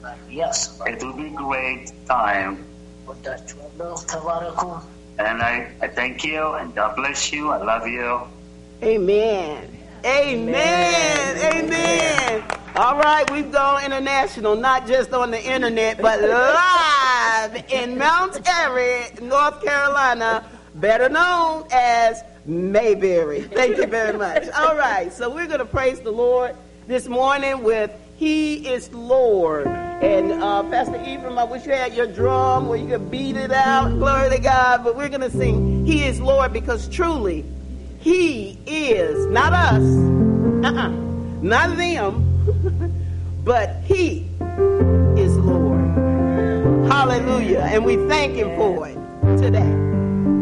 Yes. It will be a great time. And I thank you, and God bless you. I love you. Amen. Amen. Amen. All right, we've gone international, not just on the internet, but live in Mount Airy, North Carolina, better known as Mayberry. Thank you very much. All right, so we're going to praise the Lord this morning with He is Lord. And Pastor Ephraim, I wish you had your drum where you could beat it out. Glory to God. But we're going to sing He is Lord because truly He is, not us, not them, but He is Lord. Hallelujah. And we thank Him for it today.